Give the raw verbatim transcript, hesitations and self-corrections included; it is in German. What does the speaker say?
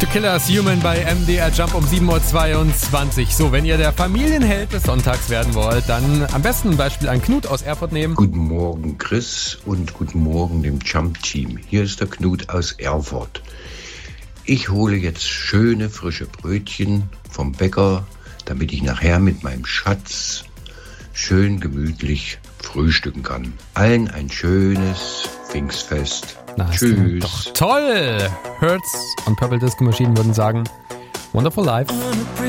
The Killers, Human bei M D R Jump um sieben Uhr zweiundzwanzig. So, wenn ihr der Familienheld des Sonntags werden wollt, dann am besten ein Beispiel an Knut aus Erfurt nehmen. Guten Morgen Chris und guten Morgen dem Jump-Team. Hier ist der Knut aus Erfurt. Ich hole jetzt schöne frische Brötchen vom Bäcker, damit ich nachher mit meinem Schatz schön gemütlich frühstücken kann. Allen ein schönes Pfingstfest. Na, Tschüss. Doch toll! Hertz und Purple Disco Machine würden sagen, Wonderful Life.